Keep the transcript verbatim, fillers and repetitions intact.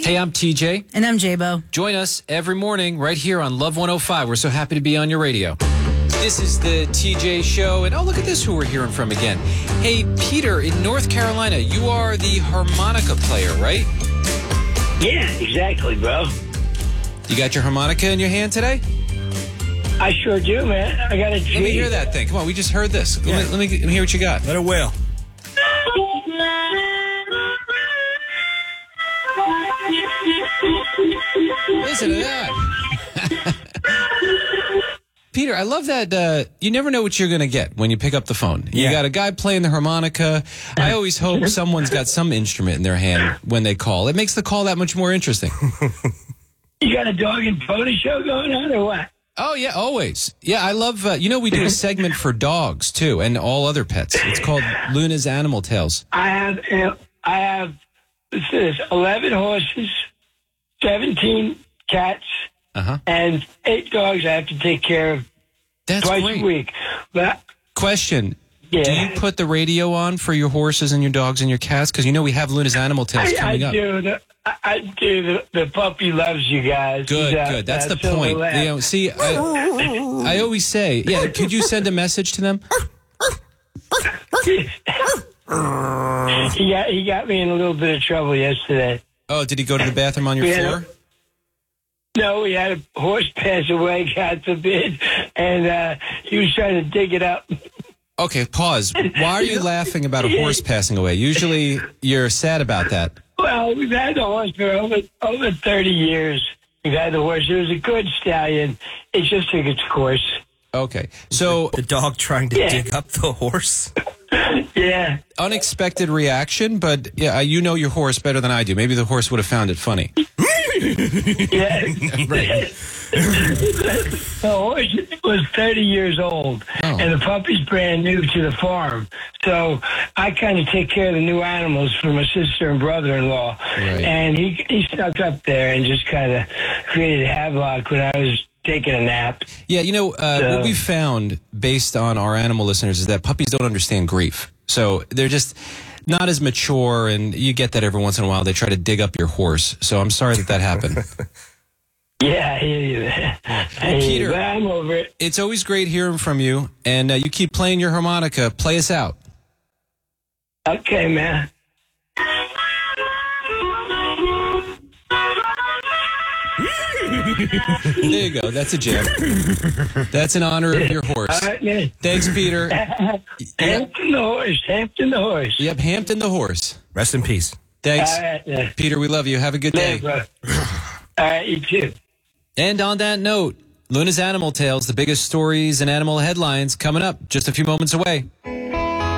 Hey, I'm T J. And I'm J-Bo. Join us every morning right here on Love one oh five. We're so happy to be on your radio. This is the T J Show, and oh, look at this, who we're hearing from again. Hey, Peter, in North Carolina, you are the harmonica player, right? Yeah, exactly, bro. You got your harmonica in your hand today? I sure do, man. I got a G. Let me hear that thing. Come on, we just heard this. Yeah. Let, me, let, me, let me hear what you got. Let it wail. Listen to that. Peter, I love that uh, you never know what you're going to get when you pick up the phone. You Yeah. got a guy playing the harmonica. I always hope someone's got some instrument in their hand when they call. It makes the call that much more interesting. You got a dog and pony show going on or what? Oh, yeah, always. Yeah, I love, uh, you know, we do a segment for dogs, too, and all other pets. It's called Luna's Animal Tales. I have, uh, I have, this is eleven horses, seventeen cats, Uh-huh. and eight dogs I have to take care of That's twice great. a week. But Question. yeah, Do you put the radio on for your horses and your dogs and your cats? Because you know we have Luna's Animal Tales I, I coming up. do. The, I, I do. The, the puppy loves you guys. Good, He's, uh, good. That's uh, the Silver point. Lab. You know, see, I, I always say, yeah, could you send a message to them? he got he got me in a little bit of trouble yesterday. Oh, did he go to the bathroom on your Yeah. floor? No, we had a horse pass away, God forbid, and uh, he was trying to dig it up. Okay, pause. Why are you laughing about a horse passing away? Usually you're sad about that. Well, we've had the horse for over over thirty years. We've had the horse. It was a good stallion. It just took its course. Okay, so The dog trying to Yeah. dig up the horse. Yeah. unexpected reaction, but yeah, you know your horse better than I do. Maybe the horse would have found it funny. Yeah. Right. The horse was thirty years old, Oh. and the puppy's brand new to the farm. So I kind of take care of the new animals for my sister and brother-in-law. Right. And he he stuck up there and just kind of created havoc when I was taking a nap. Yeah, you know, uh, So- what we found based on our animal listeners is that puppies don't understand grief. So they're just not as mature, and you get that every once in a while. They try to dig up your horse. So I'm sorry that that happened. Yeah, I hear you. I hear you, Peter. but I'm over it. It's always great hearing from you, and uh, you keep playing your harmonica. Play us out. Okay, man. There you go. That's a jam. That's in honor of your horse. All right, man. Thanks, Peter. Hampton the horse. Hampton the horse. Yep, Hampton the horse. Rest in peace. Thanks, All right, man. Peter. We love you. Have a good Yeah, day. bro. All right, you too. And on that note, Luna's Animal Tales, the biggest stories and animal headlines coming up just a few moments away.